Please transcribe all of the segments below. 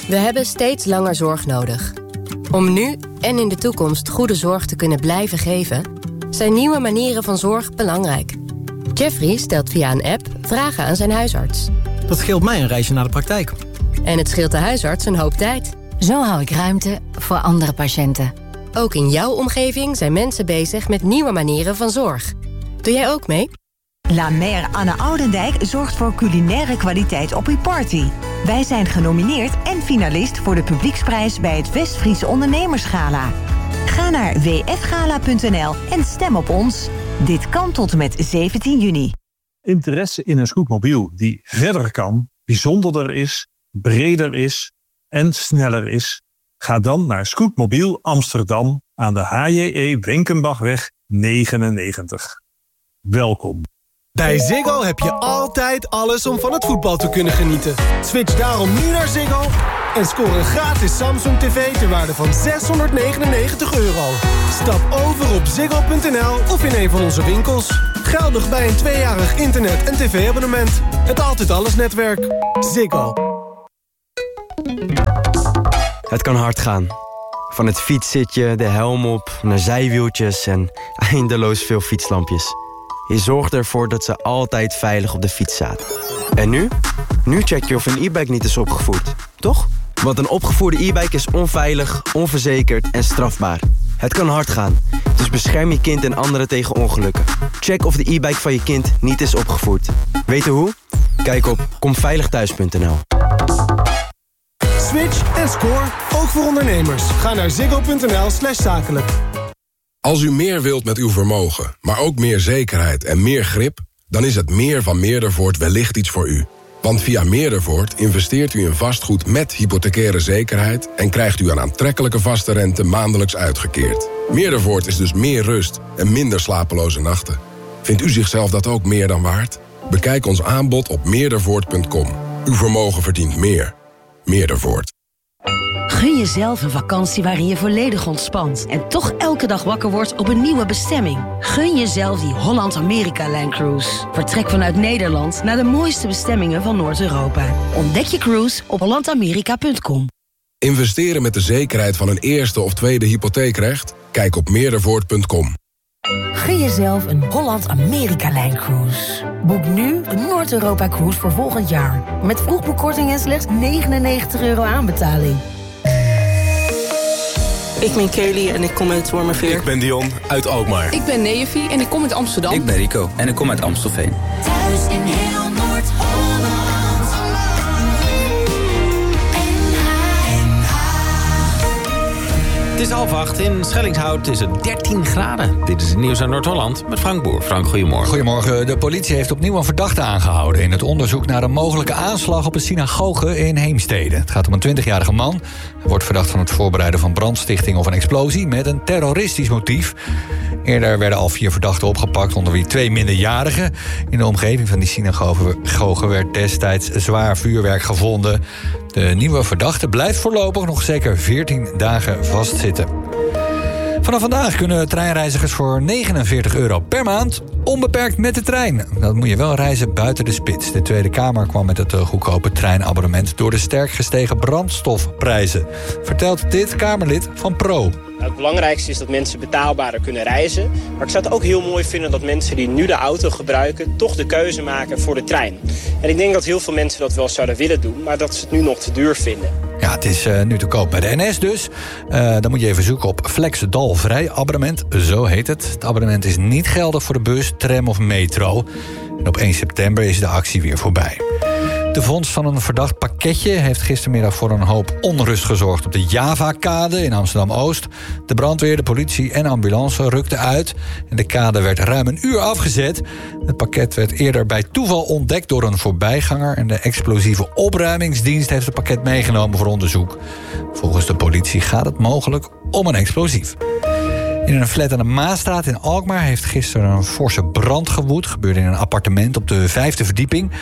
We hebben steeds langer zorg nodig. Om nu en in de toekomst goede zorg te kunnen blijven geven, zijn nieuwe manieren van zorg belangrijk. Jeffrey stelt via een app vragen aan zijn huisarts. Dat scheelt mij een reisje naar de praktijk. En het scheelt de huisarts een hoop tijd. Zo hou ik ruimte voor andere patiënten. Ook in jouw omgeving zijn mensen bezig met nieuwe manieren van zorg. Doe jij ook mee? La Mère Anne Oudendijk zorgt voor culinaire kwaliteit op uw party. Wij zijn genomineerd en finalist voor de publieksprijs bij het West-Friese Ondernemersgala. Ga naar wfgala.nl en stem op ons. Dit kan tot en met 17 juni. Interesse in een scootmobiel die verder kan, bijzonderder is, breder is en sneller is? Ga dan naar Scootmobiel Amsterdam aan de HJE Wenkenbachweg 99. Welkom. Bij Ziggo heb je altijd alles om van het voetbal te kunnen genieten. Switch daarom nu naar Ziggo en score een gratis Samsung TV ter waarde van €699. Stap over op ziggo.nl of in een van onze winkels. Geldig bij een 2-jarig internet- en tv-abonnement. Het Altijd Alles netwerk. Ziggo. Het kan hard gaan. Van het fietszitje, de helm op, naar zijwieltjes en eindeloos veel fietslampjes. Je zorgt ervoor dat ze altijd veilig op de fiets zaten. En nu? Nu check je of een e-bike niet is opgevoerd, toch? Want een opgevoerde e-bike is onveilig, onverzekerd en strafbaar. Het kan hard gaan, dus bescherm je kind en anderen tegen ongelukken. Check of de e-bike van je kind niet is opgevoerd. Weten hoe? Kijk op komveiligthuis.nl. Switch en score, ook voor ondernemers. Ga naar ziggo.nl/zakelijk. Als u meer wilt met uw vermogen, maar ook meer zekerheid en meer grip, dan is het meer van Meerdervoort wellicht iets voor u. Want via Meerdervoort investeert u in vastgoed met hypothecaire zekerheid en krijgt u een aantrekkelijke vaste rente maandelijks uitgekeerd. Meerdervoort is dus meer rust en minder slapeloze nachten. Vindt u zichzelf dat ook meer dan waard? Bekijk ons aanbod op meerdervoort.com. Uw vermogen verdient meer. Meerdervoort. Gun jezelf een vakantie waarin je volledig ontspant en toch elke dag wakker wordt op een nieuwe bestemming. Gun jezelf die Holland-Amerika-lijncruise. Vertrek vanuit Nederland naar de mooiste bestemmingen van Noord-Europa. Ontdek je cruise op hollandamerika.com. Investeren met de zekerheid van een eerste of tweede hypotheekrecht? Kijk op meerdervoort.com. Gun jezelf een Holland-Amerika-lijncruise. Boek nu een Noord-Europa-cruise voor volgend jaar. Met vroegboekkorting en slechts €99 aanbetaling. Ik ben Kelly en ik kom uit Wormerveer. Ik ben Dion uit Alkmaar. Ik ben Neefie en ik kom uit Amsterdam. Ik ben Rico en ik kom uit Amstelveen. Thuis in heel Noord-Holland. Het is 7:30. In Schellinghout is het 13 graden. Dit is het nieuws uit Noord-Holland met Frank Boer. Frank, goedemorgen. Goedemorgen. De politie heeft opnieuw een verdachte aangehouden in het onderzoek naar een mogelijke aanslag op een synagoge in Heemstede. Het gaat om een 20-jarige man. Hij wordt verdacht van het voorbereiden van brandstichting of een explosie met een terroristisch motief. Eerder werden al 4 verdachten opgepakt, onder wie 2 minderjarigen. In de omgeving van die synagoge werd destijds zwaar vuurwerk gevonden. De nieuwe verdachte blijft voorlopig nog zeker 14 dagen vastzitten. Vanaf vandaag kunnen treinreizigers voor €49 per maand onbeperkt met de trein. Dat moet je wel reizen buiten de spits. De Tweede Kamer kwam met het goedkope treinabonnement door de sterk gestegen brandstofprijzen. Vertelt dit Kamerlid van Pro. Het belangrijkste is dat mensen betaalbaarder kunnen reizen. Maar ik zou het ook heel mooi vinden dat mensen die nu de auto gebruiken toch de keuze maken voor de trein. En ik denk dat heel veel mensen dat wel zouden willen doen, maar dat ze het nu nog te duur vinden. Ja, het is nu te koop bij de NS dus. Dan moet je even zoeken op Flexdalvrij abonnement, zo heet het. Het abonnement is niet geldig voor de bus, tram of metro. En op 1 september is de actie weer voorbij. De vondst van een verdacht pakketje heeft gistermiddag voor een hoop onrust gezorgd op de Java-kade in Amsterdam-Oost. De brandweer, de politie en ambulance rukten uit en de kade werd ruim een uur afgezet. Het pakket werd eerder bij toeval ontdekt door een voorbijganger en de explosieve opruimingsdienst heeft het pakket meegenomen voor onderzoek. Volgens de politie gaat het mogelijk om een explosief. In een flat aan de Maasstraat in Alkmaar heeft gisteren een forse brand gewoed. Gebeurde in een appartement op de 5e verdieping.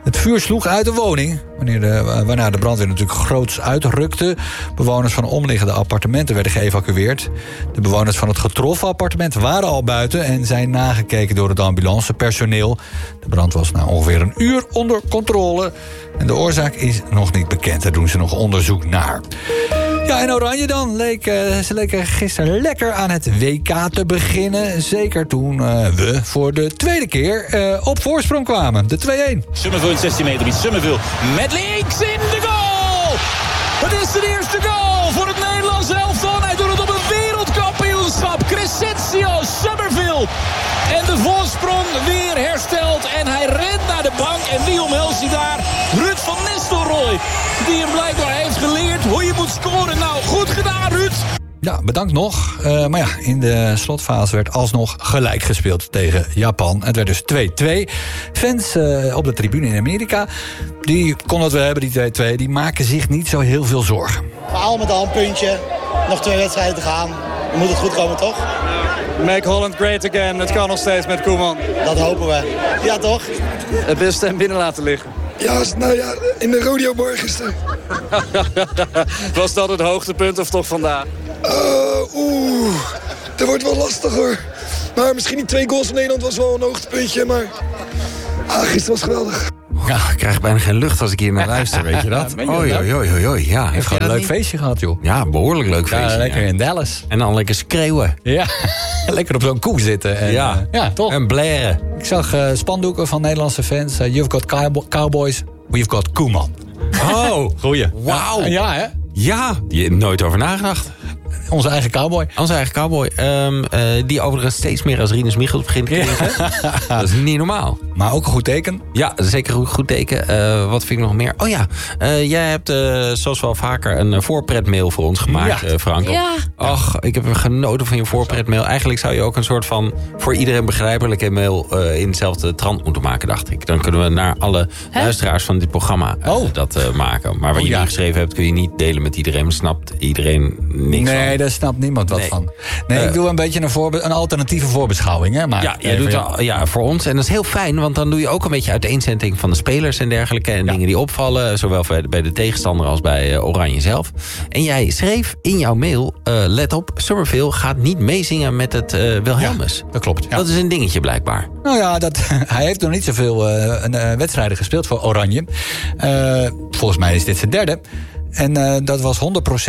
Het vuur sloeg uit de woning, waarna de brandweer natuurlijk groots uitrukte. Bewoners van omliggende appartementen werden geëvacueerd. De bewoners van het getroffen appartement waren al buiten en zijn nagekeken door het ambulancepersoneel. De brand was na ongeveer een uur onder controle. En de oorzaak is nog niet bekend. Daar doen ze nog onderzoek naar. Ja, en Oranje dan. Ze leken gisteren lekker aan het WK te beginnen. Zeker toen we voor de tweede keer op voorsprong kwamen. De 2-1. Summerville in 16 meter. Summerville met links in de goal! Het is de eerste goal voor het Nederlandse elftal. Hij doet het op een wereldkampioenschap. Crescencio Summerville. En de voorsprong weer hersteld. En hij rent naar de bank. En wie omhelst hij daar? Ruud van Nistelrooy. Die hem blijkbaar heeft geleerd hoe je moet scoren. Nou, goed gedaan, Ruud. Ja, bedankt nog. Maar ja, in de slotfase werd alsnog gelijk gespeeld tegen Japan. Het werd dus 2-2. Fans op de tribune in Amerika, die konden het wel hebben, die 2-2. Die maken zich niet zo heel veel zorgen. Al met al een puntje. Nog 2 wedstrijden te gaan. Dan moet het goed komen, toch? Make Holland great again. Het kan nog steeds met Koeman. Dat hopen we. Ja, toch? Het beste hem binnen laten liggen. Ja, nou ja, in de Rodeoborg gisteren. Was dat het hoogtepunt of toch vandaag? Dat wordt wel lastig hoor. Maar misschien die 2 goals van Nederland was wel een hoogtepuntje, maar gisteren was geweldig. Ja, ik krijg bijna geen lucht als ik hier naar luister, weet je dat? Oei. Ja, heeft gewoon een leuk feestje gehad, joh. Ja, behoorlijk leuk feestje. Ja, lekker in Dallas. En dan lekker schreeuwen. Ja, lekker op zo'n koe zitten. En, ja, toch? En blaren. Ik zag spandoeken van Nederlandse fans. You've got Cowboys, we've got Koeman. Oh, goeie. Wauw. Ja, hè? Ja, die heb nooit over nagedacht. Onze eigen cowboy. Die overigens steeds meer als Rinus Michels begint te klinken. Dat is niet normaal. Maar ook een goed teken. Ja, zeker een goed teken. Wat vind ik nog meer? Oh ja, jij hebt zoals wel vaker een voorpretmail voor ons gemaakt, Frank. Ja. Och, ik heb genoten van je voorpretmail. Eigenlijk zou je ook een soort van voor iedereen begrijpelijke mail in dezelfde trant moeten maken, dacht ik. Dan kunnen we naar alle luisteraars van dit programma dat maken. Maar wat je niet geschreven hebt, kun je niet delen met iedereen. Snapt iedereen niks van. Nee, daar snapt niemand wat van. Nee, ik doe een beetje een alternatieve voorbeschouwing. Hè, maar ja, jij doet wel, voor ons. En dat is heel fijn, want dan doe je ook een beetje uiteenzetting van de spelers en dergelijke. En dingen die opvallen, zowel bij de tegenstander als bij Oranje zelf. En jij schreef in jouw mail, let op, Summerville gaat niet meezingen met het Wilhelmus. Ja, dat klopt. Ja. Dat is een dingetje blijkbaar. Nou ja, hij heeft nog niet zoveel wedstrijden gespeeld voor Oranje. Volgens mij is dit zijn 3e. En dat was 100%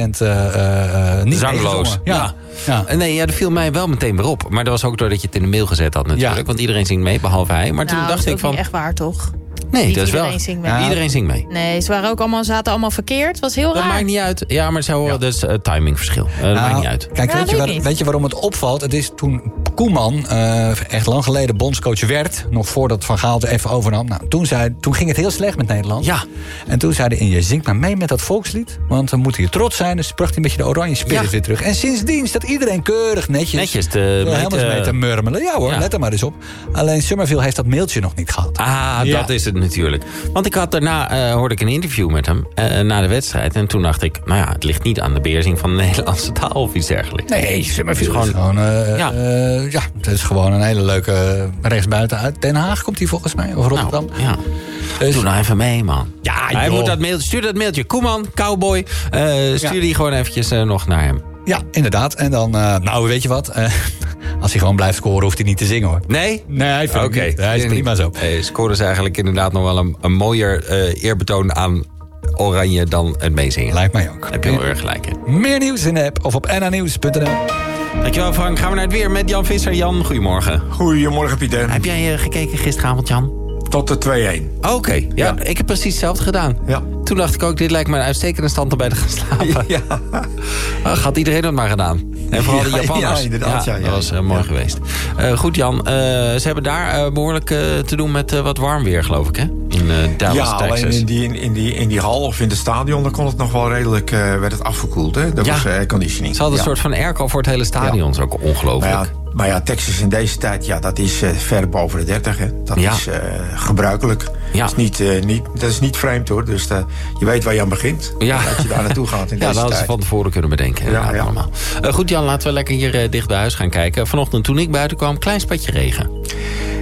niet zangloos. Ja. Nee, dat viel mij wel meteen weer op. Maar dat was ook doordat je het in de mail gezet had natuurlijk. Ja. Want iedereen zingt mee, behalve hij. Maar toen dacht ik van... dat is niet echt waar, toch? Nee, niet dat is wel... Iedereen zingt mee. Nee, ze zaten allemaal verkeerd. Het was heel raar. Dat maakt niet uit. Ja, maar dat is timingverschil. Dat maakt niet uit. Kijk, weet je waarom het opvalt? Het is toen Koeman echt lang geleden bondscoach werd, nog voordat Van Gaal het even overnam. Nou, toen ging het heel slecht met Nederland. Ja. En toen zei hij, je zingt maar mee met dat volkslied, want dan moet hij trots zijn. Dus bracht hij een beetje de oranje spirit weer terug. En sindsdien staat iedereen keurig netjes mee te murmelen. Ja hoor, let er maar eens op. Alleen Summerville heeft dat mailtje nog niet gehad. Dat is het natuurlijk. Want ik had daarna, hoorde ik een interview met hem na de wedstrijd. En toen dacht ik, het ligt niet aan de beheersing van de Nederlandse taal of iets dergelijks. Nee, Summerville is gewoon... het is gewoon een hele leuke rechtsbuiten uit Den Haag komt hij volgens mij, of Rotterdam. Doe nou even mee, man. Ja, hij moet stuur dat mailtje. Koeman, cowboy, stuur die gewoon eventjes nog naar hem. Ja, inderdaad. En dan, weet je wat? Als hij gewoon blijft scoren, hoeft hij niet te zingen, hoor. Nee? Nee, hij is prima zo. Scoren is eigenlijk inderdaad nog wel een mooier eerbetoon aan Oranje dan het meezingen. Lijkt mij ook. Heb je heel erg gelijk in. Meer nieuws in de app of op nanieuws.nl. Dankjewel, Frank. Gaan we naar het weer met Jan Visser. Jan, goedemorgen. Goedemorgen, Pieter. Heb jij gekeken gisteravond, Jan? Tot de 2-1. Oké. Ja, ik heb precies hetzelfde gedaan. Ja. Toen dacht ik ook, dit lijkt me een uitstekende stand om bij te gaan slapen. Ja. Had iedereen dat maar gedaan. En vooral de Japanners. Ja, inderdaad. Dat was mooi geweest. Goed, Jan. Ze hebben daar behoorlijk te doen met wat warm weer, geloof ik, hè? In Dallas, Texas. Alleen in die hal of in het stadion, dan kon het nog wel redelijk, werd het afgekoeld, hè? Dat was airconditioning. Ze hadden een soort van airco voor het hele stadion. Dat is ook ongelooflijk. Maar ja, Texas in deze tijd, dat is ver boven de 30. Hè. Dat is gebruikelijk. Ja. Dat is niet vreemd, hoor. Dus je weet waar je aan begint. Dat je daar naartoe gaat in deze tijd. Dat hadden ze van tevoren kunnen bedenken. Allemaal. Goed, Jan, laten we lekker hier dicht bij huis gaan kijken. Vanochtend toen ik buiten kwam, klein spatje regen.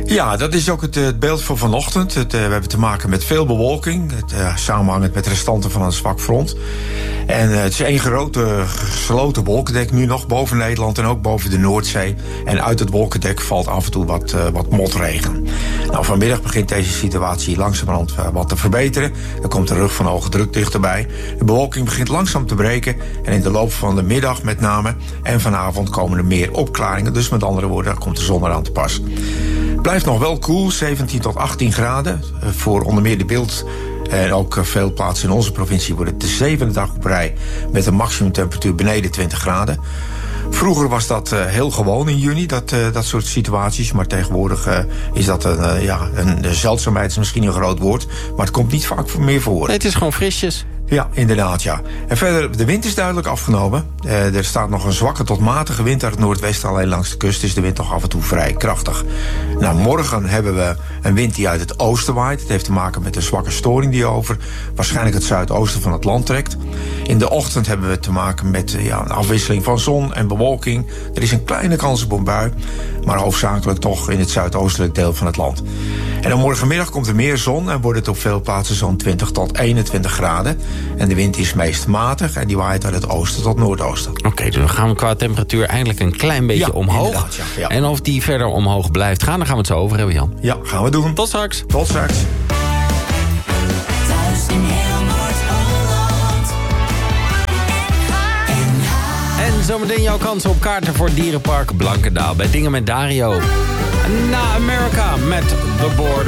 Ja, dat is ook het beeld van vanochtend. We hebben te maken met veel bewolking. Samenhangend met restanten van een zwak front. En het is één grote gesloten wolkendek nu nog boven Nederland en ook boven de Noordzee. En uit het wolkendek valt af en toe wat motregen. Nou, vanmiddag begint deze situatie langzamerhand wat te verbeteren. Er komt een rug van hoge druk dichterbij. De bewolking begint langzaam te breken. En in de loop van de middag met name en vanavond komen er meer opklaringen. Dus met andere woorden, daar komt de zon eraan te pas. Het blijft nog wel koel, 17 tot 18 graden. Voor onder meer de Beeld en ook veel plaatsen in onze provincie wordt het de zevende dag op rij met een maximumtemperatuur beneden 20 graden. Vroeger was dat heel gewoon in juni, dat soort situaties. Maar tegenwoordig is dat een zeldzaamheid, is misschien een groot woord. Maar het komt niet vaak meer voor. Nee, het is gewoon frisjes. Ja, inderdaad, ja. En verder, de wind is duidelijk afgenomen. Er staat nog een zwakke tot matige wind uit het noordwesten. Alleen langs de kust is de wind nog af en toe vrij krachtig. Nou, morgen hebben we een wind die uit het oosten waait. Het heeft te maken met een zwakke storing die over waarschijnlijk het zuidoosten van het land trekt. In de ochtend hebben we te maken met een afwisseling van zon en bewolking. Er is een kleine kans op een bui, maar hoofdzakelijk toch in het zuidoostelijk deel van het land. En dan morgenmiddag komt er meer zon en wordt het op veel plaatsen zo'n 20 tot 21 graden. En de wind is meest matig en die waait uit het oosten tot noordoosten. Oké, dus dan gaan we qua temperatuur eindelijk een klein beetje omhoog. Ja. En of die verder omhoog blijft gaan, daar gaan we het zo over hebben, Jan. Ja, gaan we doen. Tot straks. Tot straks. Thuis in heel Noord-Holland. En zometeen jouw kans op kaarten voor Dierenpark Blankendaal bij Dingen met Dario. Na America met The Border.